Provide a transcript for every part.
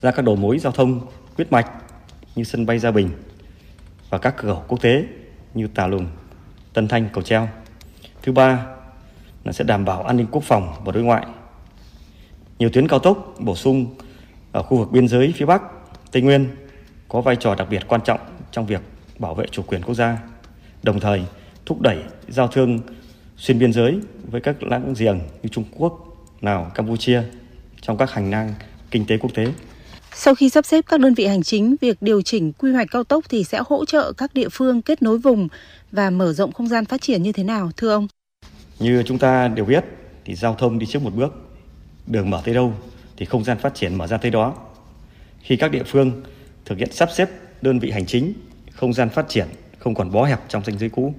ra các đầu mối giao thông huyết mạch như sân bay Gia Bình và các cửa khẩu quốc tế như Tà Lùng, Tân Thanh, Cầu Treo. Thứ ba là sẽ đảm bảo an ninh quốc phòng và đối ngoại. Nhiều tuyến cao tốc bổ sung ở khu vực biên giới phía Bắc, Tây Nguyên có vai trò đặc biệt quan trọng trong việc bảo vệ chủ quyền quốc gia, đồng thời thúc đẩy giao thương xuyên biên giới với các láng giềng như Trung Quốc, Lào, Campuchia trong các hành lang kinh tế quốc tế. Sau khi sắp xếp các đơn vị hành chính, việc điều chỉnh quy hoạch cao tốc thì sẽ hỗ trợ các địa phương kết nối vùng và mở rộng không gian phát triển như thế nào, thưa ông? Như chúng ta đều biết thì giao thông đi trước một bước, đường mở tới đâu thì không gian phát triển mở ra tới đó. Khi các địa phương thực hiện sắp xếp đơn vị hành chính, không gian phát triển không còn bó hẹp trong ranh giới cũ.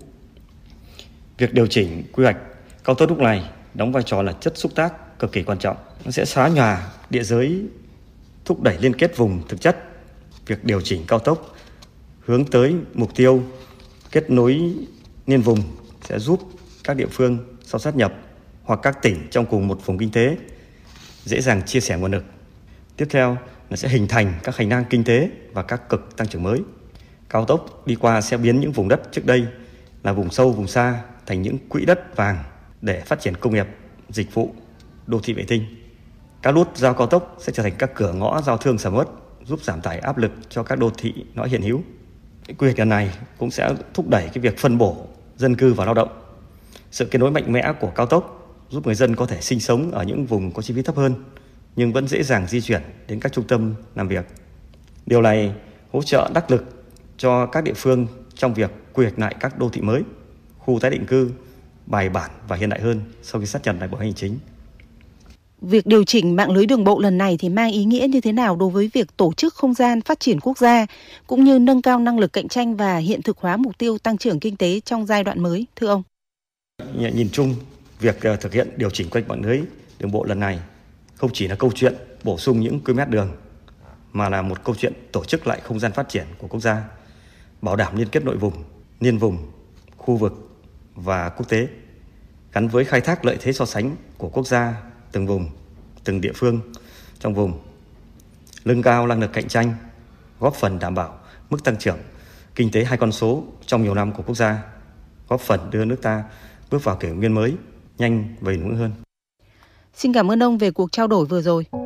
Việc điều chỉnh quy hoạch cao tốc lúc này đóng vai trò là chất xúc tác cực kỳ quan trọng. Nó sẽ xóa nhòa địa giới, thúc đẩy liên kết vùng thực chất. Việc điều chỉnh cao tốc hướng tới mục tiêu kết nối liên vùng sẽ giúp các địa phương sau sát nhập hoặc các tỉnh trong cùng một vùng kinh tế dễ dàng chia sẻ nguồn lực. Tiếp theo là sẽ hình thành các hành lang kinh tế và các cực tăng trưởng mới. Cao tốc đi qua sẽ biến những vùng đất trước đây là vùng sâu, vùng xa thành những quỹ đất vàng để phát triển công nghiệp, dịch vụ, đô thị vệ tinh. Các nút giao cao tốc sẽ trở thành các cửa ngõ giao thương sầm uất, giúp giảm tải áp lực cho các đô thị nó hiện hữu. Quy hoạch lần này cũng sẽ thúc đẩy cái việc phân bổ dân cư và lao động. Sự kết nối mạnh mẽ của cao tốc giúp người dân có thể sinh sống ở những vùng có chi phí thấp hơn nhưng vẫn dễ dàng di chuyển đến các trung tâm làm việc. Điều này hỗ trợ đắc lực cho các địa phương trong việc quy hoạch lại các đô thị mới, khu tái định cư bài bản và hiện đại hơn sau khi sát nhập lại bộ hành chính. Việc điều chỉnh mạng lưới đường bộ lần này thì mang ý nghĩa như thế nào đối với việc tổ chức không gian phát triển quốc gia cũng như nâng cao năng lực cạnh tranh và hiện thực hóa mục tiêu tăng trưởng kinh tế trong giai đoạn mới, thưa ông? Nhìn chung, việc thực hiện điều chỉnh quy hoạch mạng lưới đường bộ lần này không chỉ là câu chuyện bổ sung những km đường mà là một câu chuyện tổ chức lại không gian phát triển của quốc gia, bảo đảm liên kết nội vùng, liên vùng, khu vực và quốc tế, gắn với khai thác lợi thế so sánh của quốc gia, từng vùng, từng địa phương trong vùng, nâng cao năng lực cạnh tranh, góp phần đảm bảo mức tăng trưởng kinh tế 2 con số trong nhiều năm của quốc gia, góp phần đưa nước ta bước vào kỷ nguyên mới nhanh và bền vững hơn. Xin cảm ơn ông về cuộc trao đổi vừa rồi.